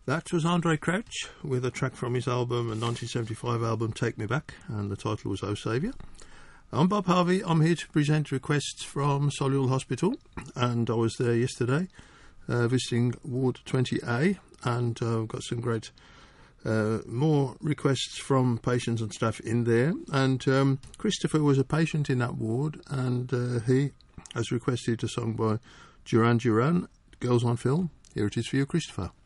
That was Andre Crouch with a track from his album, a 1975 album, Take Me Back, and the title was Oh Saviour. I'm Bob Harvey. I'm here to present requests from Solihull Hospital, and I was there yesterday visiting Ward 20A, and I've got some great more requests from patients and staff in there. And Christopher was a patient in that ward, and he has requested a song by Duran Duran, Girls on Film. Here it is for you, Christopher.